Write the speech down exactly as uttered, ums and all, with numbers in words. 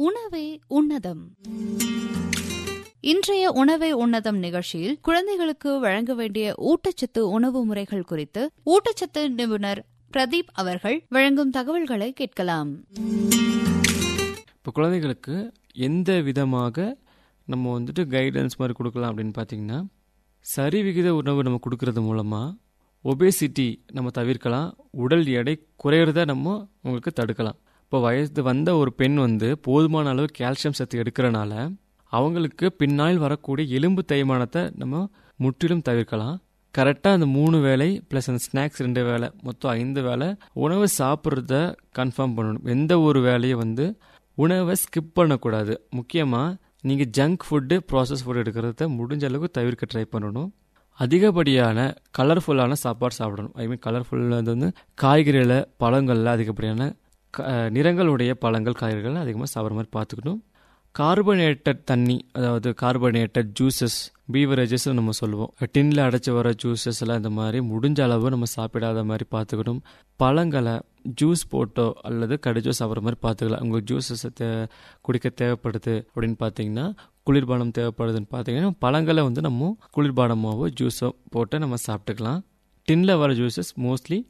உணவே உன்னதம். இன்றைய உணவே உன்னதம் நிகழ்ச்சியில் குழந்தைகளுக்கு வழங்க வேண்டிய ஊட்டச்சத்து உணவு முறைகள் குறித்து ஊட்டச்சத்து நிபுணர் பிரதீப் அவர்கள் வழங்கும் தகவல்களை கேட்கலாம். இப்போ குழந்தைகளுக்கு எந்த விதமாக நம்ம வந்துட்டு கைடன்ஸ் மாதிரி கொடுக்கலாம் அப்படின்னு பார்த்தீங்கன்னா, சரி விகித உணவு நம்ம கொடுக்கறது மூலமாக ஒபேசிட்டி நம்ம தவிர்க்கலாம், உடல் எடை குறையிறத நம்ம உங்களுக்கு தடுக்கலாம். இப்போ வயது வந்த ஒரு பெண் வந்து போதுமான அளவு கால்சியம் சத்து எடுக்கிறனால அவங்களுக்கு பின்னால் வரக்கூடிய எலும்பு தேய்மானத்தை நம்ம முற்றிலும் தவிர்க்கலாம். கரெக்டாக அந்த மூணு வேளை ப்ளஸ் அந்த ஸ்நாக்ஸ் ரெண்டு வேளை மொத்தம் ஐந்து வேளை உணவு சாப்பிட்றத கன்ஃபார்ம் பண்ணணும். எந்த ஒரு வேலையை வந்து உணவை ஸ்கிப் பண்ணக்கூடாது. முக்கியமாக நீங்கள் ஜங்க் ஃபுட்டு ப்ராசஸ் ஃபுட் எடுக்கிறத முடிஞ்ச அளவுக்கு தவிர்க்க ட்ரை பண்ணணும். அதிகப்படியான கலர்ஃபுல்லான சாப்பாடு சாப்பிடணும். ஐ மீன் கலர்ஃபுல்லாக வந்து காய்கறிகளை பழங்களில் அதிகப்படியான க நிறங்களுடைய பழங்கள் காய்கறிகள் அதிகமாக சாப்பிட்ற மாதிரி பார்த்துக்கணும். கார்பனேட்டட் தண்ணி, அதாவது கார்பனேட்டட் ஜூஸஸ் பீவரேஜஸ் நம்ம சொல்லுவோம். டின்னில் அடைச்சி வர ஜூஸஸ் எல்லாம் இந்த மாதிரி முடிஞ்ச அளவு நம்ம சாப்பிடாத மாதிரி பார்த்துக்கணும். பழங்களை ஜூஸ் போட்டோ அல்லது கடிச்சோ சாப்பிட்ற மாதிரி பார்த்துக்கலாம். உங்களுக்கு ஜூஸஸ் தே குடிக்க தேவைப்படுது அப்படின்னு பார்த்தீங்கன்னா, குளிர்பானம் தேவைப்படுதுன்னு பார்த்தீங்கன்னா பழங்களை வந்து நம்ம குளிர்பானமாகவோ ஜூஸோ போட்டு நம்ம சாப்பிட்டுக்கலாம். டின்னில் வர ஜூஸஸ் மோஸ்ட்லி